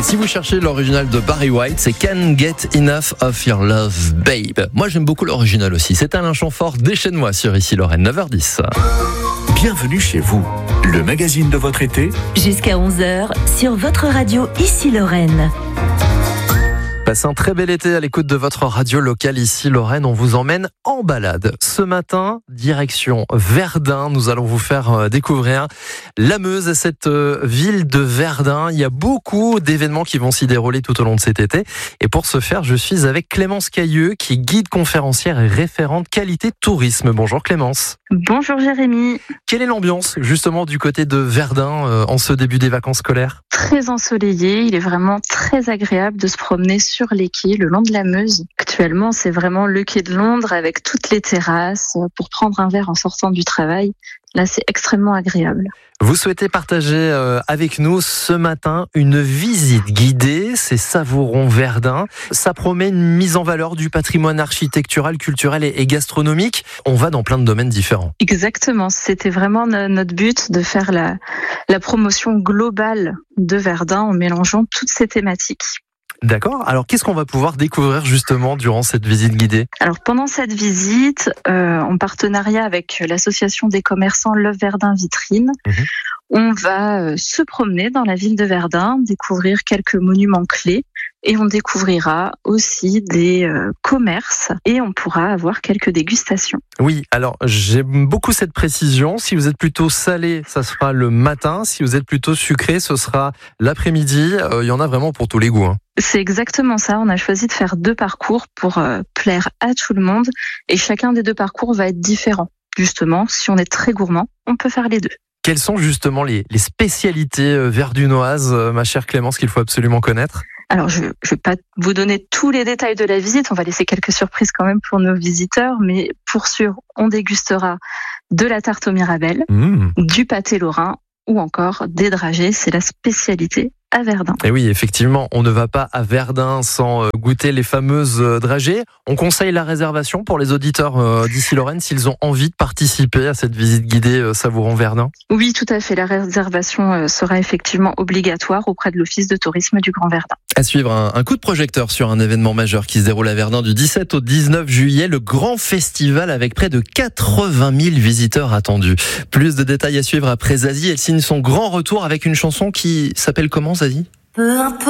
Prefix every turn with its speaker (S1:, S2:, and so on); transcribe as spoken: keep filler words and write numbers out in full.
S1: Et si vous cherchez l'original de Barry White, c'est Can't Get Enough of Your Love, Babe. Moi, j'aime beaucoup l'original aussi. C'est Alain Chamfort, Déchaîne-moi sur Ici Lorraine, neuf heures dix.
S2: Bienvenue chez vous, le magazine de votre été.
S3: Jusqu'à onze heures sur votre radio Ici Lorraine.
S1: Passez un très bel été à l'écoute de votre radio locale Ici Lorraine. On vous emmène en balade. Ce matin, direction Verdun. Nous allons vous faire découvrir la Meuse, cette ville de Verdun. Il y a beaucoup d'événements qui vont s'y dérouler tout au long de cet été. Et pour ce faire, je suis avec Clémence Cailleux, qui est guide conférencière et référente qualité tourisme. Bonjour Clémence.
S4: Bonjour Jérémy.
S1: Quelle est l'ambiance justement du côté de Verdun euh, en ce début des vacances scolaires ?
S4: Très ensoleillé, il est vraiment très agréable de se promener sur les quais le long de la Meuse. Actuellement, c'est vraiment le quai de Londres avec toutes les terrasses pour prendre un verre en sortant du travail. Là, c'est extrêmement agréable.
S1: Vous souhaitez partager euh, avec nous ce matin une visite guidée, c'est Savourons Verdun. Ça promet une mise en valeur du patrimoine architectural, culturel et, et gastronomique. On va dans plein de domaines différents.
S4: Exactement, c'était vraiment no- notre but de faire la, la promotion globale de Verdun en mélangeant toutes ces thématiques.
S1: D'accord. Alors, qu'est-ce qu'on va pouvoir découvrir justement durant cette visite guidée ?
S4: Alors, pendant cette visite, euh, en partenariat avec l'association des commerçants Love Verdun Vitrine, mmh. on va euh, se promener dans la ville de Verdun, découvrir quelques monuments clés et on découvrira aussi des euh, commerces et on pourra avoir quelques dégustations.
S1: Oui, alors j'aime beaucoup cette précision. Si vous êtes plutôt salé, ça sera le matin. Si vous êtes plutôt sucré, ce sera l'après-midi. Euh, il y en a vraiment pour tous les goûts, hein.
S4: C'est exactement ça. On a choisi de faire deux parcours pour euh, plaire à tout le monde et chacun des deux parcours va être différent. Justement, si on est très gourmand, on peut faire les deux.
S1: Quelles sont justement les, les spécialités verdunoises, ma chère Clémence, qu'il faut absolument connaître ?
S4: Alors, je ne vais pas vous donner tous les détails de la visite. On va laisser quelques surprises quand même pour nos visiteurs. Mais pour sûr, on dégustera de la tarte aux mirabelles, mmh. du pâté lorrain ou encore des dragées. C'est la spécialité à Verdun.
S1: Et oui, effectivement, on ne va pas à Verdun sans goûter les fameuses dragées. On conseille la réservation pour les auditeurs d'Ici Lorraine s'ils ont envie de participer à cette visite guidée Savourons Verdun.
S4: Oui, tout à fait. La réservation sera effectivement obligatoire auprès de l'Office de tourisme du Grand Verdun.
S1: À suivre, un, un coup de projecteur sur un événement majeur qui se déroule à Verdun du dix-sept au dix-neuf juillet, le grand festival avec près de quatre-vingt mille visiteurs attendus. Plus de détails à suivre après Zazie. Elle signe son grand retour avec une chanson qui s'appelle comment, Zazie ?
S5: Peu importe.